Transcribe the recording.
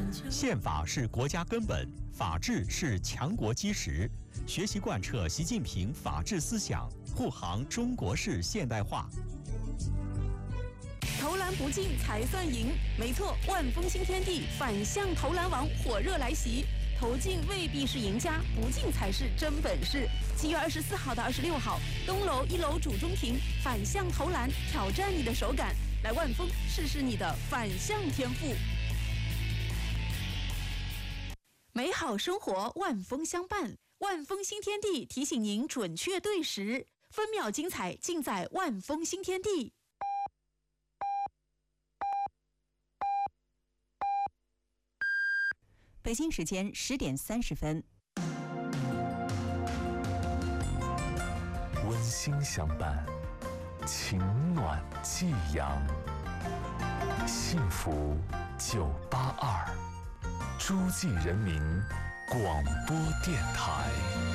宪法是国家根本，法治是强国基石。学习贯彻习近平法治思想，护航中国式现代化。 投篮不进才算赢，没错，万丰新天地反向投篮王火热来袭。投进未必是赢家，不进才是真本事。7月24号到26号，东楼1楼主中庭反向投篮，挑战你的手感。来万丰试试你的反向天赋。美好生活，万丰相伴。万丰新天地提醒您准确对时，分秒精彩尽在万丰新天地。 北京时间10点30分。 温馨相伴，情暖寄阳。幸福982，诸暨人民广播电台。